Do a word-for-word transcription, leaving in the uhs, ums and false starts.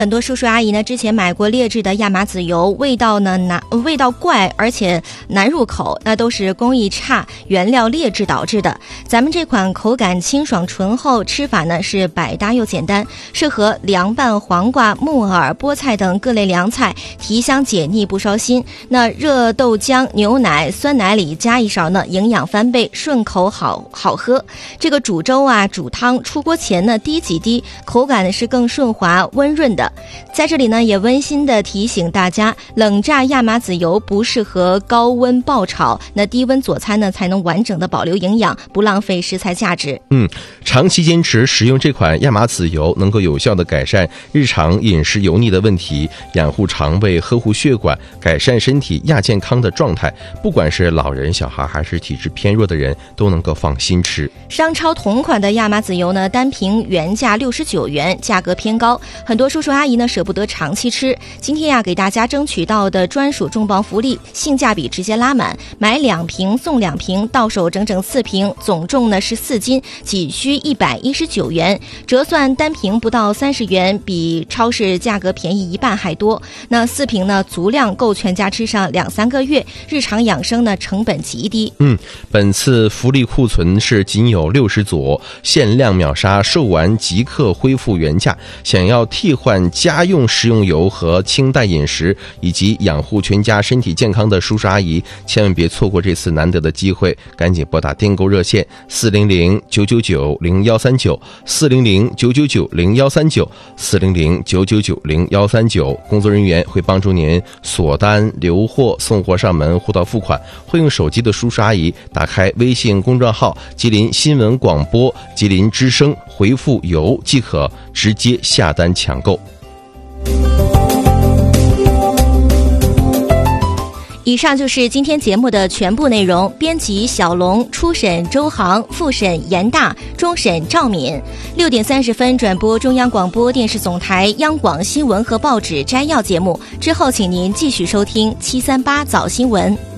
很多叔叔阿姨呢之前买过劣质的亚麻籽油，味道呢难味道怪，而且难入口，那都是工艺差、原料劣质导致的。咱们这款口感清爽醇厚，吃法呢是百搭又简单，适合凉拌黄瓜、木耳、菠菜等各类凉菜，提香解腻不烧心。那热豆浆、牛奶、酸奶里加一勺呢，营养翻倍，顺口好好喝。这个煮粥啊、煮汤，出锅前呢滴几滴，口感呢是更顺滑温润的。在这里呢也温馨的提醒大家，冷榨亚麻籽油不适合高温爆炒，那低温佐餐呢才能完整的保留营养，不浪费食材价值。 嗯，长期坚持使用这款亚麻籽油，能够有效的改善日常饮食油腻的问题，养护肠胃，呵护血管，改善身体亚健康的状态。不管是老人、小孩还是体质偏弱的人，都能够放心吃。 商超同款的亚麻籽油呢，单瓶原价六十九元，价格偏高，很多叔叔阿姨呢舍不得长期吃。今天呀，给大家争取到的专属重磅福利，性价比直接拉满，买两瓶送两瓶，到手整整四瓶，总重呢是四斤，仅需一百一十九元，折算单瓶不到三十元，比超市价格便宜一半还多。那四瓶呢，足量够全家吃上两三个月，日常养生呢成本极低。 嗯，本次福利库存是仅有六十组，限量秒杀，售完即刻恢复原价。想要替换家用食用油和清淡饮食，以及养护全家身体健康的叔叔阿姨，千万别错过这次难得的机会，赶紧拨打订购热线四零零九九九零幺三九四零零九九九零幺三九四零零九九九零幺三九，工作人员会帮助您锁单、留货、送货上门、货到付款。会用手机的叔叔阿姨，打开微信公众号吉林新闻广播、吉林之声，回复油即可直接下单抢购。 以上就是今天节目的全部内容。编辑小龙，初审周航，复审严大，终审赵敏。六点三十分转播中央广播电视总台央广新闻和报纸摘要节目，之后请您继续收听七三八早新闻。